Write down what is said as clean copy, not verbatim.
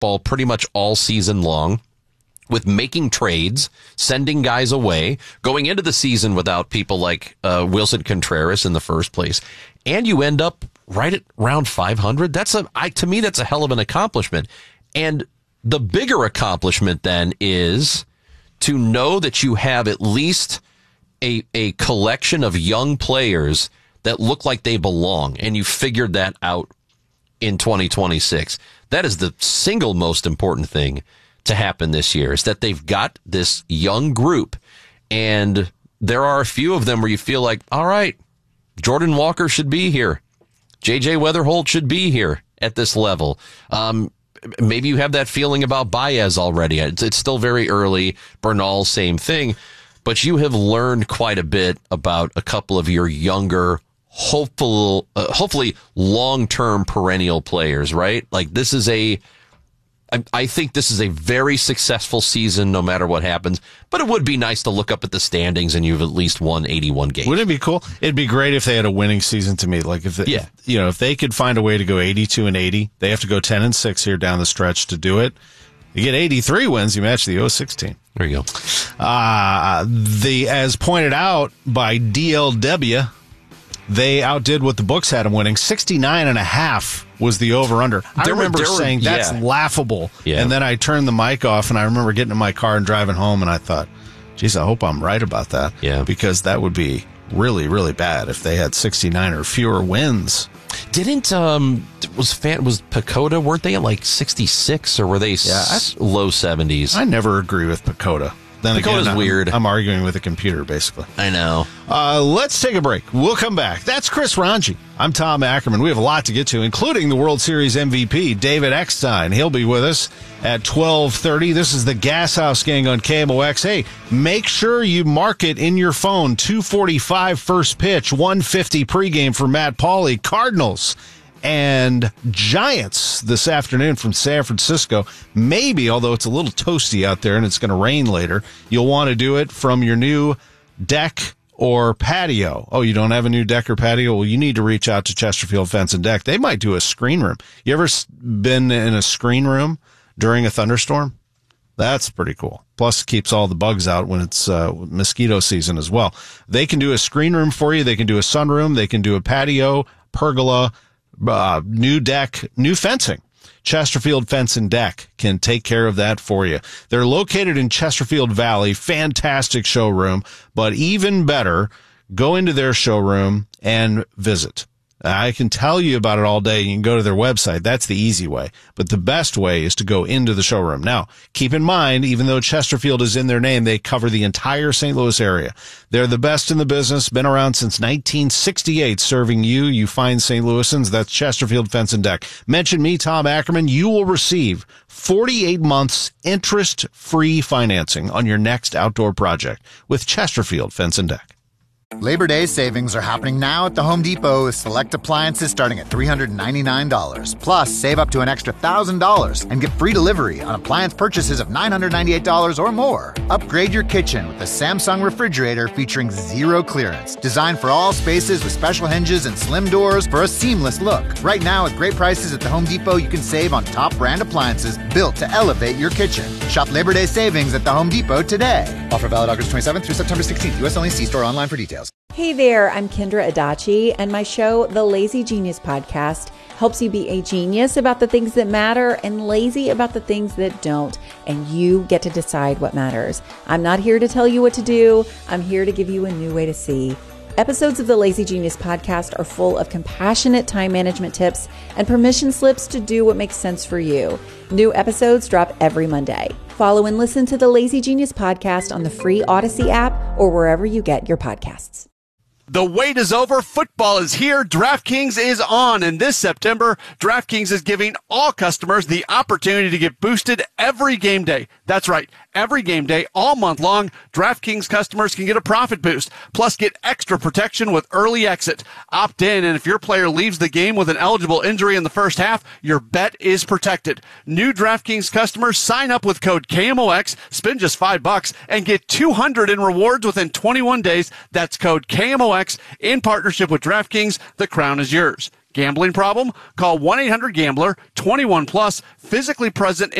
football pretty much all season long, with making trades, sending guys away, going into the season without people like Wilson Contreras in the first place, and you end up right at around 500. To me, that's a hell of an accomplishment. And the bigger accomplishment then is to know that you have at least a collection of young players that look like they belong, and you figured that out in 2026. That is the single most important thing to happen this year, is that they've got this young group, and there are a few of them where you feel like, all right, Jordan Walker should be here. J.J. Weatherholt should be here at this level. Maybe you have that feeling about Baez already. It's still very early. Bernal, same thing. But you have learned quite a bit about a couple of your younger, hopefully long-term perennial players, right? Like I think this is a very successful season no matter what happens, but it would be nice to look up at the standings and you've at least won 81 games. Wouldn't it be cool? It'd be great if they had a winning season to me. Like if they could find a way to go 82-80, they have to go 10-6 here down the stretch to do it. You get 83 wins, you match the 06 team. There you go. As pointed out by DLW, they outdid what the books had them winning. 69.5 was the over-under. I remember saying that's laughable. Yeah. And then I turned the mic off, and I remember getting in my car and driving home, and I thought, geez, I hope I'm right about that. Yeah. Because that would be really, really bad if they had 69 or fewer wins. Was Pacoda, weren't they at like 66, or were they low 70s? I never agree with Pacoda. Then Pacoda's weird. I'm arguing with a computer, basically. I know. Let's take a break. We'll come back. That's Chris Ranji. I'm Tom Ackerman. We have a lot to get to, including the World Series MVP, David Eckstein. He'll be with us at 12:30. This is the Gas House Gang on KMOX. Hey, make sure you mark it in your phone. 2:45 first pitch, 1:50 pregame for Matt Pauley. Cardinals and Giants this afternoon from San Francisco. Maybe, although it's a little toasty out there and it's going to rain later, you'll want to do it from your new deck or patio. Oh, you don't have a new deck or patio? Well, you need to reach out to Chesterfield Fence and Deck. They might do a screen room. You ever been in a screen room during a thunderstorm? That's pretty cool. Plus, it keeps all the bugs out when it's mosquito season as well. They can do a screen room for you. They can do a sunroom. They can do a patio, pergola, new deck, new fencing. Chesterfield Fence and Deck can take care of that for you. They're located in Chesterfield Valley. Fantastic showroom, but even better, go into their showroom and visit. I can tell you about it all day. You can go to their website. That's the easy way. But the best way is to go into the showroom. Now, keep in mind, even though Chesterfield is in their name, they cover the entire St. Louis area. They're the best in the business, been around since 1968, serving you fine St. Louisans. That's Chesterfield Fence and Deck. Mention me, Tom Ackerman. You will receive 48 months interest-free financing on your next outdoor project with Chesterfield Fence and Deck. Labor Day savings are happening now at the Home Depot with select appliances starting at $399. Plus, save up to an extra $1,000 and get free delivery on appliance purchases of $998 or more. Upgrade your kitchen with a Samsung refrigerator featuring zero clearance. Designed for all spaces with special hinges and slim doors for a seamless look. Right now, at great prices at the Home Depot, you can save on top brand appliances built to elevate your kitchen. Shop Labor Day savings at the Home Depot today. Offer valid August 27th through September 16th. U.S. only. See store online for details. Hey there, I'm Kendra Adachi, and my show, The Lazy Genius Podcast, helps you be a genius about the things that matter and lazy about the things that don't, and you get to decide what matters. I'm not here to tell you what to do. I'm here to give you a new way to see. Episodes of the Lazy Genius Podcast are full of compassionate time management tips and permission slips to do what makes sense for you. New episodes drop every Monday. Follow and listen to the Lazy Genius Podcast on the free Odyssey app or wherever you get your podcasts. The wait is over. Football is here. DraftKings is on. And this September, DraftKings is giving all customers the opportunity to get boosted every game day. That's right. Every game day, all month long, DraftKings customers can get a profit boost, plus get extra protection with early exit. Opt in, and if your player leaves the game with an eligible injury in the first half, your bet is protected. New DraftKings customers sign up with code KMOX, spend just $5, and get $200 in rewards within 21 days. That's code KMOX in partnership with DraftKings. The crown is yours. Gambling problem? Call 1-800-GAMBLER, 21 plus, physically present